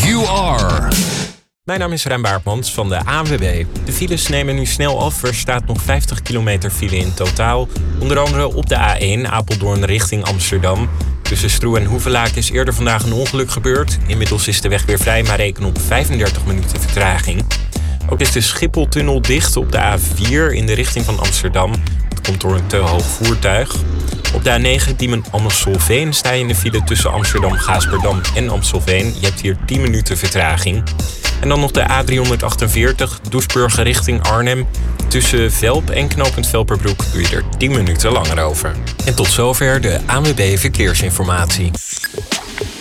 You are. Mijn naam is Rijn Baartmans van de ANWB. De files nemen nu snel af. Er staat nog 50 kilometer file in totaal. Onder andere op de A1 Apeldoorn richting Amsterdam. Tussen Stroe en Hoevelaak is eerder vandaag een ongeluk gebeurd. Inmiddels is de weg weer vrij, maar reken op 35 minuten vertraging. Ook is de Schipholtunnel dicht op de A4 in de richting van Amsterdam. Dat komt door een te hoog voertuig. Op de A9 Diemen-Amstelveen sta je in de file tussen Amsterdam-Gaasperdam en Amstelveen. Je hebt hier 10 minuten vertraging. En dan nog de A348 Doesburg richting Arnhem. Tussen Velp en knooppunt Velperbroek doe je er 10 minuten langer over. En tot zover de ANWB Verkeersinformatie.